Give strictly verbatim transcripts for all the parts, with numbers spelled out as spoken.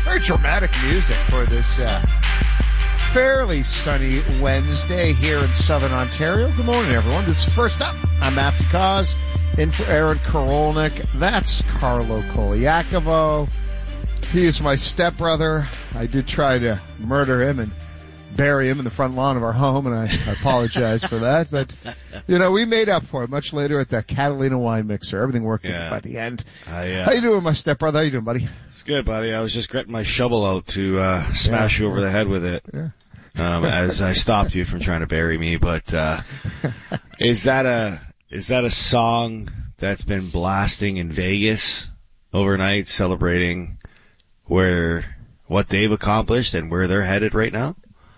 Very dramatic music for this uh, fairly sunny Wednesday here in Southern Ontario. Good morning, everyone. This is First Up. I'm Matthew Cause, in for Aaron Korolnik. That's Carlo Koliakovo. He is my stepbrother. I did try to murder him and bury him in the front lawn of our home, and I, I apologize for that. But, you know, we made up for it much later at the Catalina wine mixer. Everything worked yeah. out by the end. I, uh, How you doing, my stepbrother? How you doing, buddy? It's good, buddy. I was just getting my shovel out to uh smash yeah. you over the head with it. Yeah. Um, as I stopped you from trying to bury me. But uh is that a is that a song that's been blasting in Vegas overnight, celebrating where what they've accomplished and where they're headed right now?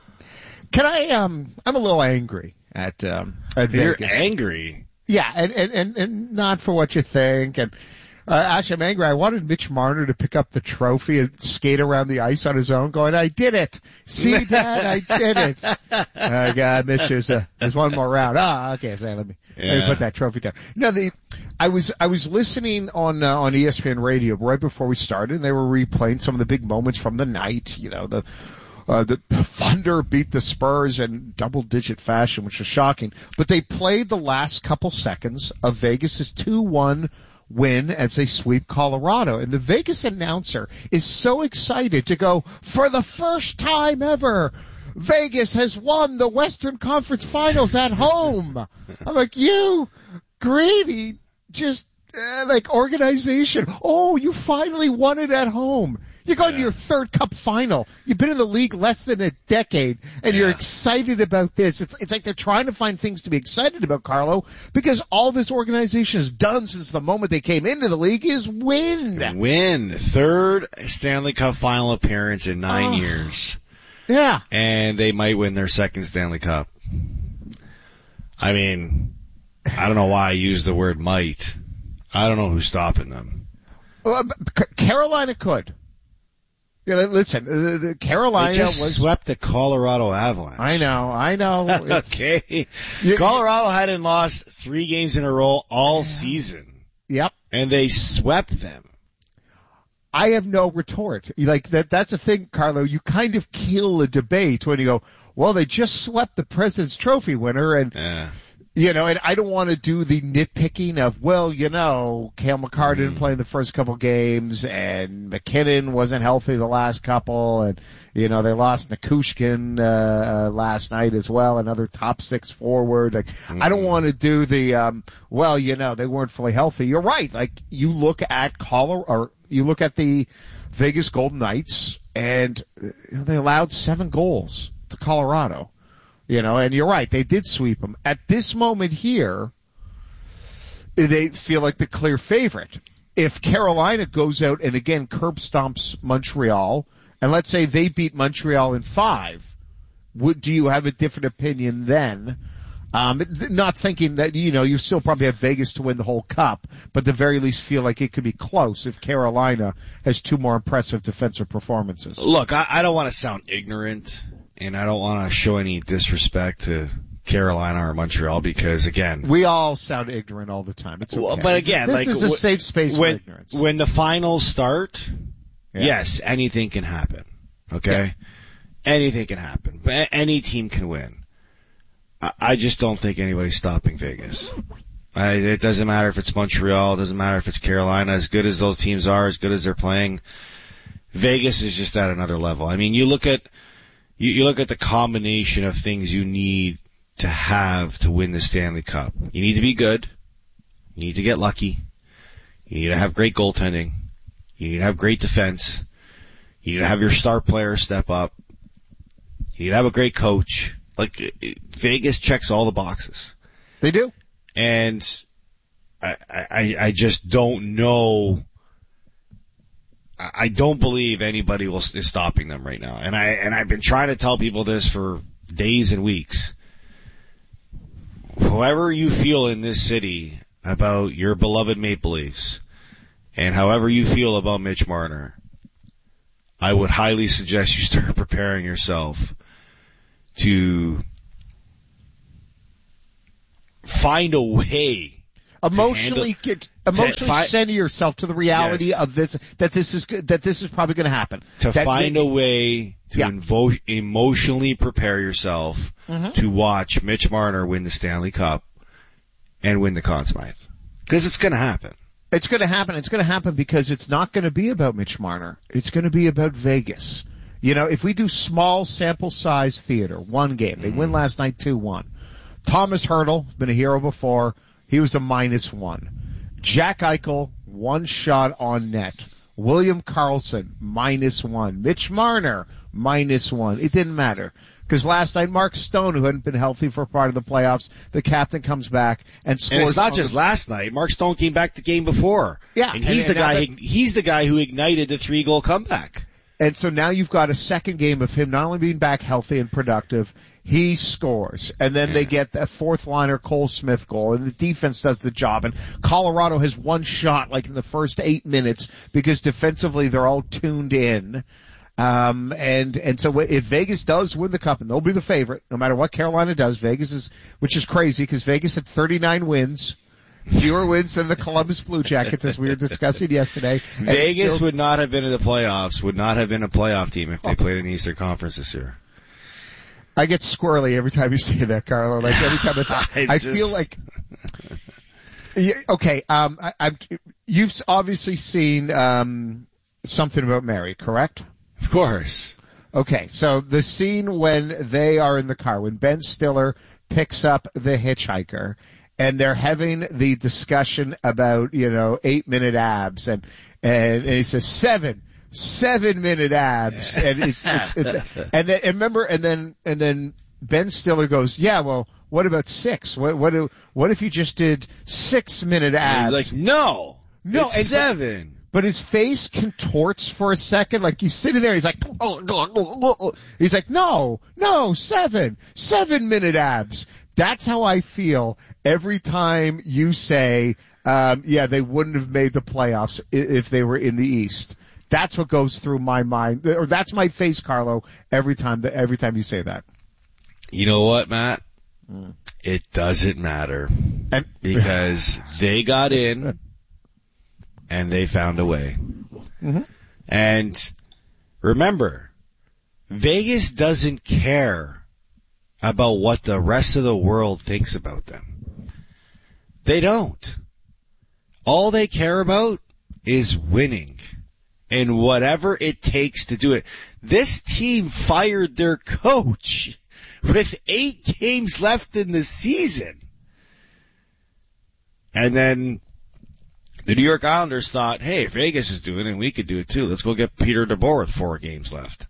Can I, um, I'm a little angry at, um, at You're Vegas. angry? Yeah, and, and, and, and not for what you think. And, uh, actually I'm angry. I wanted Mitch Marner to pick up the trophy and skate around the ice on his own going, I did it. See, Dad, I did it. uh, God, Mitch, there's, a, there's one more round. Ah, okay, so let me, yeah. let me put that trophy down. No, the, I was, I was listening on, uh, on E S P N radio right before we started, and they were replaying some of the big moments from the night, you know, the, Uh, the, the Thunder beat the Spurs in double-digit fashion, which was shocking. But they played the last couple seconds of Vegas's two one win as they sweep Colorado. And the Vegas announcer is so excited to go, for the first time ever, Vegas has won the Western Conference Finals at home. I'm like, you greedy, just uh, like organization. Oh, you finally won it at home. You're going yeah. to your third cup final. You've been in the league less than a decade, and yeah. you're excited about this. It's, it's like they're trying to find things to be excited about, Carlo, because all this organization has done since the moment they came into the league is win. Win. Third Stanley Cup final appearance in nine oh. years. Yeah. And they might win their second Stanley Cup. I mean, I don't know why I use the word might. I don't know who's stopping them. Uh, Carolina could. Yeah, listen, uh, the Carolina they just was swept the Colorado Avalanche. I know, I know. okay. You, Colorado hadn't lost three games in a row all yeah. season. Yep. And they swept them. I have no retort. Like that, that's the thing, Carlo. You kind of kill a debate when you go, well, they just swept the President's Trophy winner and, yeah. you know, and I don't want to do the nitpicking of, well, you know, Cale Makar didn't mm. play in the first couple games and McKinnon wasn't healthy the last couple and, you know, they lost Nikushkin, uh, uh, last night as well, another top six forward. Like, mm. I don't want to do the, um, well, you know, they weren't fully healthy. You're right. Like, you look at Colorado, or you look at the Vegas Golden Knights and you know, they allowed seven goals to Colorado. You know, and you're right, they did sweep them. At this moment here, they feel like the clear favorite. If Carolina goes out and again curb stomps Montreal, and let's say they beat Montreal in five, would, do you have a different opinion then? Um, not thinking that, you know, you still probably have Vegas to win the whole cup, but at the very least feel like it could be close if Carolina has two more impressive defensive performances. Look, I, I don't want to sound ignorant. And I don't want to show any disrespect to Carolina or Montreal because, again, we all sound ignorant all the time. It's okay. Well, but again, this like, is a w- safe space when, for ignorance. When the finals start, yeah. yes, anything can happen. Okay, yeah. anything can happen. But any team can win. I, I just don't think anybody's stopping Vegas. I, it doesn't matter if it's Montreal. It doesn't matter if it's Carolina. As good as those teams are, as good as they're playing, Vegas is just at another level. I mean, you look at. You, you look at the combination of things you need to have to win the Stanley Cup. You need to be good. You need to get lucky. You need to have great goaltending. You need to have great defense. You need to have your star player step up. You need to have a great coach. Like, Vegas checks all the boxes. They do. And I, I, I just don't know. I don't believe anybody will, is stopping them right now. And I, and I've been trying to tell people this for days and weeks. However you feel in this city about your beloved Maple Leafs and however you feel about Mitch Marner, I would highly suggest you start preparing yourself to find a way Emotionally, handle, get, emotionally fi- center yourself to the reality yes. of this, that this is, that this is probably going to happen. To that find they, a way to yeah. invo- emotionally prepare yourself mm-hmm. to watch Mitch Marner win the Stanley Cup and win the Conn Smythe. Because it's going to happen. It's going to happen. It's going to happen because it's not going to be about Mitch Marner. It's going to be about Vegas. You know, if we do small sample size theater, one game, they mm-hmm. win last night two one. Thomas Hertl, been a hero before. He was a minus one. Jack Eichel, one shot on net. William Karlsson, minus one. Mitch Marner, minus one. It didn't matter. Because last night, Mark Stone, who hadn't been healthy for part of the playoffs, the captain comes back and scores. And it's not just the, last night. Mark Stone came back the game before. Yeah. And he's and, the and guy, that, he's the guy who ignited the three goal comeback. And so now you've got a second game of him not only being back healthy and productive, he scores. And then yeah. they get a fourth liner Cole Smith goal, and the defense does the job. And Colorado has one shot like in the first eight minutes because defensively they're all tuned in. Um, and, and so if Vegas does win the cup, and they'll be the favorite, no matter what Carolina does, Vegas is, which is crazy because Vegas had thirty-nine wins. Fewer wins than the Columbus Blue Jackets, as we were discussing yesterday. Vegas still, would not have been in the playoffs, would not have been a playoff team if they played in the Eastern Conference this year. I get squirrely every time you say that, Carlo. Like every time I, I, I just... feel like, yeah, okay, um, I, I'm, you've obviously seen, um, Something About Mary, correct? Of course. Okay, so the scene when they are in the car, when Ben Stiller picks up the hitchhiker, and they're having the discussion about, you know, eight minute abs, and, and, and he says seven, seven minute abs, and it's, it's, it's and then, and remember, and then, and then Ben Stiller goes, yeah, well, what about six? What, what, do, what if you just did six minute abs? And he's like, no, no, it's and, seven. But his face contorts for a second, like he's sitting there, he's like, oh, oh, oh, oh. He's like, no, no, seven, seven minute abs. That's how I feel every time you say, um, yeah, they wouldn't have made the playoffs if they were in the East. That's what goes through my mind, or that's my face, Carlo, every time, that, every time you say that. You know what, Matt? Mm. It doesn't matter. And, because they got in and they found a way. Mm-hmm. And remember, Vegas doesn't care about what the rest of the world thinks about them. They don't. All they care about is winning. And whatever it takes to do it. This team fired their coach with eight games left in the season. And then the New York Islanders thought, hey, if Vegas is doing it, we could do it too. Let's go get Peter DeBoer with four games left.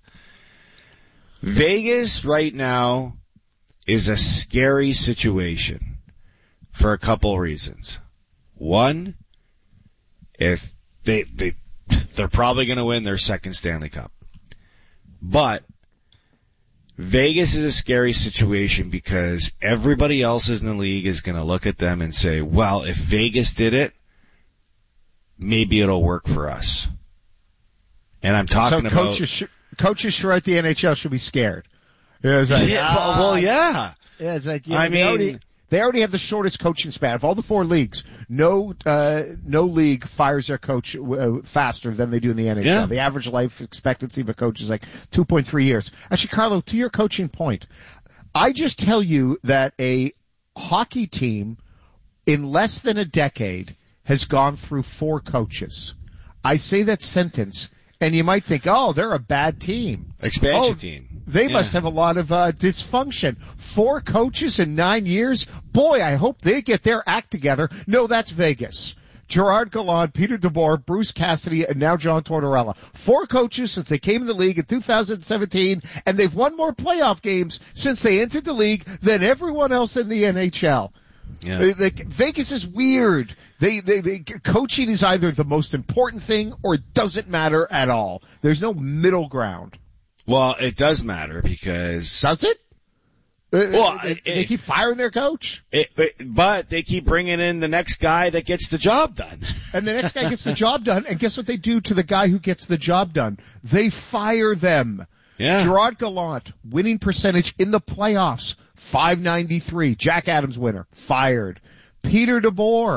Vegas right now is a scary situation for a couple reasons. One, if they, they, they're probably going to win their second Stanley Cup. But Vegas is a scary situation because everybody else in the league is going to look at them and say, well, if Vegas did it, maybe it'll work for us. And I'm talking so about... Coaches, sh- coaches throughout the N H L should be scared. Yeah, it's like, yeah, ah, well, yeah. Yeah, it's like, you know, I they mean, already, they already have the shortest coaching span of all the four leagues. No, uh, no league fires their coach uh, faster than they do in the N H L. Yeah. The average life expectancy of a coach is like two point three years. Actually, Carlo, to your coaching point, I just tell you that a hockey team in less than a decade has gone through four coaches. I say that sentence, and you might think, oh, they're a bad team. Expansion oh, team. They yeah. must have a lot of uh, dysfunction. Four coaches in nine years? Boy, I hope they get their act together. No, that's Vegas. Gerard Gallant, Peter DeBoer, Bruce Cassidy, and now John Tortorella. Four coaches since they came in the league in two thousand seventeen, and they've won more playoff games since they entered the league than everyone else in the N H L. Yeah. They, they, Vegas is weird. They, they, they, coaching is either the most important thing or it doesn't matter at all. There's no middle ground. Well, it does matter because... Does it? Well, they, it, they keep firing their coach? It, it, but they keep bringing in the next guy that gets the job done. And the next guy gets the job done, and guess what they do to the guy who gets the job done? They fire them. Yeah. Gerard Gallant, winning percentage in the playoffs, five ninety-three. Jack Adams winner, fired. Peter DeBoer,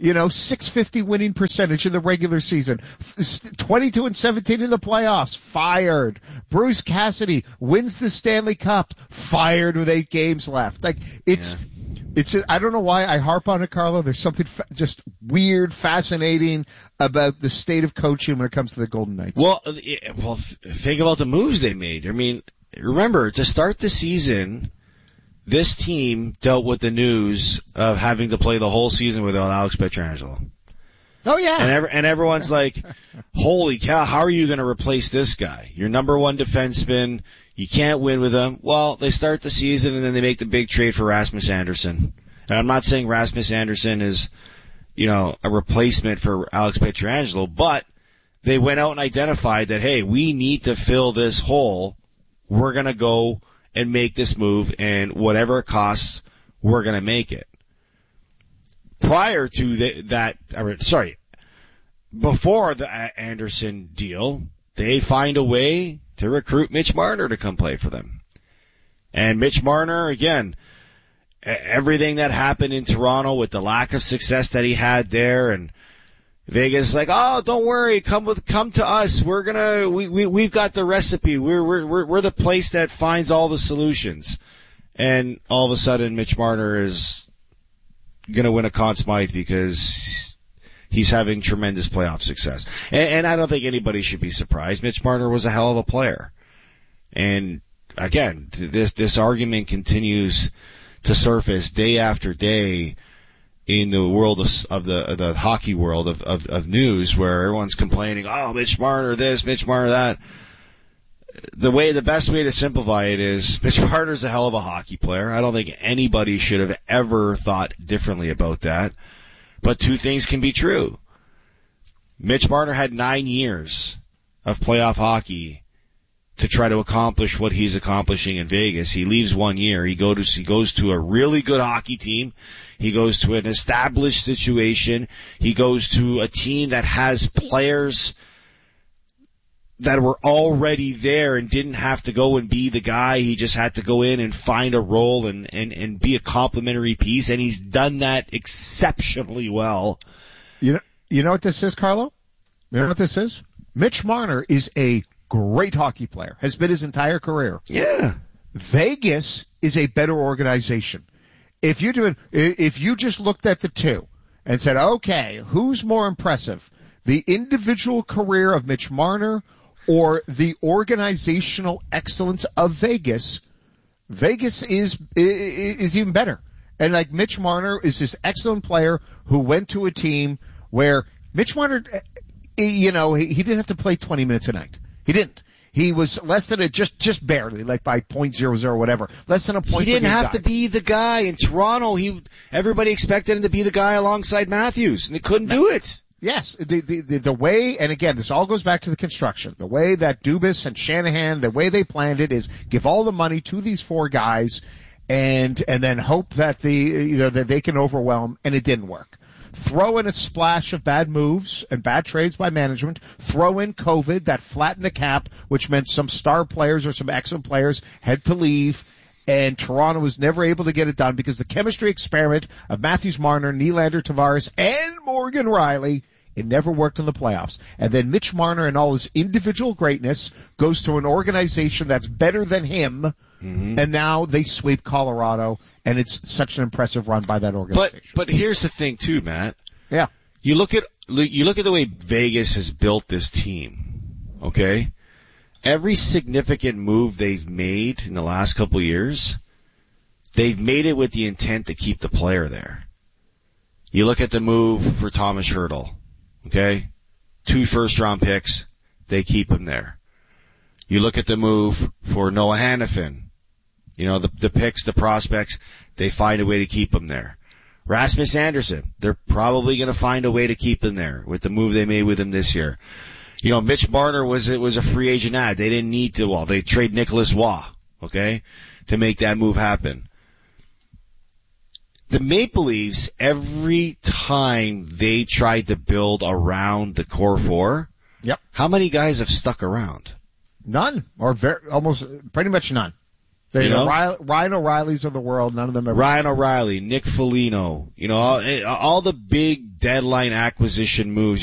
You know, six fifty winning percentage in the regular season. twenty-two and seventeen in the playoffs. Fired. Bruce Cassidy wins the Stanley Cup. Fired with eight games left. Like, it's, yeah. it's, just, I don't know why I harp on it, Carlo. There's something fa- just weird, fascinating about the state of coaching when it comes to the Golden Knights. Well, well, think about the moves they made. I mean, remember, to start the season, this team dealt with the news of having to play the whole season without Alex Pietrangelo. Oh yeah. And, ev- and everyone's like, holy cow, how are you going to replace this guy? Your number one defenseman, you can't win with him. Well, they start the season and then they make the big trade for Rasmus Andersson. And I'm not saying Rasmus Andersson is, you know, a replacement for Alex Pietrangelo, but they went out and identified that, hey, we need to fill this hole. We're going to go and make this move, and whatever it costs, we're going to make it. Prior to the, that, or, sorry, before the Anderson deal, they find a way to recruit Mitch Marner to come play for them. And Mitch Marner, again, everything that happened in Toronto with the lack of success that he had there, and Vegas like, oh, don't worry, come with, come to us. We're gonna, we, we, we've got the recipe. We're, we're, we're, we're the place that finds all the solutions. And all of a sudden, Mitch Marner is gonna win a Conn Smythe because he's having tremendous playoff success. And, and I don't think anybody should be surprised. Mitch Marner was a hell of a player. And again, this, this argument continues to surface day after day in the world of, of the of the hockey world of, of of news, where everyone's complaining, oh, Mitch Marner this, Mitch Marner that. The way, the best way to simplify it is, Mitch Marner's a hell of a hockey player. I don't think anybody should have ever thought differently about that. But two things can be true. Mitch Marner had nine years of playoff hockey to try to accomplish what he's accomplishing in Vegas. He leaves one year. He goes, he goes to a really good hockey team. He goes to an established situation. He goes to a team that has players that were already there and didn't have to go and be the guy. He just had to go in and find a role and, and, and be a complementary piece. And he's done that exceptionally well. You know, you know what this is, Carlo? You know what this is? Mitch Marner is a great hockey player, has been his entire career. Yeah. Vegas is a better organization. If you do, if you just looked at the two and said, okay, who's more impressive, the individual career of Mitch Marner or the organizational excellence of Vegas, Vegas is is even better. And like Mitch Marner is this excellent player who went to a team where Mitch Marner, you know, he, he didn't have to play twenty minutes a night. He didn't. He was less than a, just, just barely, like by point zero zero whatever. Less than a point. He didn't have guy. to be the guy in Toronto. He, everybody expected him to be the guy alongside Matthews, and they couldn't no. do it. Yes, the, the, the, the way, and again, this all goes back to the construction. The way that Dubas and Shanahan, the way they planned it is give all the money to these four guys and, and then hope that the, you know, that they can overwhelm, and it didn't work. Throw in a splash of bad moves and bad trades by management. Throw in COVID that flattened the cap, which meant some star players or some excellent players had to leave. And Toronto was never able to get it done because the chemistry experiment of Matthews, Marner, Nylander, Tavares, and Morgan Riley, it never worked in the playoffs. And then Mitch Marner and all his individual greatness goes to an organization that's better than him. Mm-hmm. And now they sweep Colorado, and it's such an impressive run by that organization. But, but here's the thing too, Matt. Yeah. You look at, you look at the way Vegas has built this team, okay? Every significant move they've made in the last couple of years, they've made it with the intent to keep the player there. You look at the move for Thomas Hertl, okay? Two first round picks, they keep him there. You look at the move for Noah Hannafin, you know, the, the picks, the prospects, they find a way to keep him there. Rasmus Andersson, they're probably going to find a way to keep him there with the move they made with him this year. You know, Mitch Marner was, it was a free agent ad. They didn't need to, well, they trade Nicholas Waugh, okay, to make that move happen. The Maple Leafs, every time they tried to build around the core four, yep. How many guys have stuck around? None, or very, almost, pretty much none. They, you know, Riley, Ryan O'Reilly's of the world. None of them ever. Ryan O'Reilly, Nick Foligno, you know, all, all the big deadline acquisition moves.